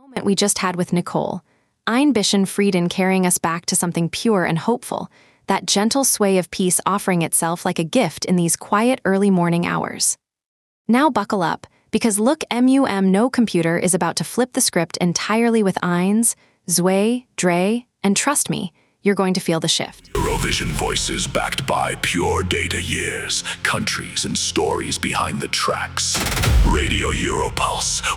moment we just had with Nicole, Einbischen Frieden carrying us back to something pure and hopeful, that gentle sway of peace offering itself like a gift in these quiet early morning hours. Now buckle up, because look, no computer is about to flip the script entirely with Eins, Zwei, Drei, and trust me, you're going to feel the shift. Eurovision voices backed by pure data years, countries and stories behind the tracks. Radio Europulse,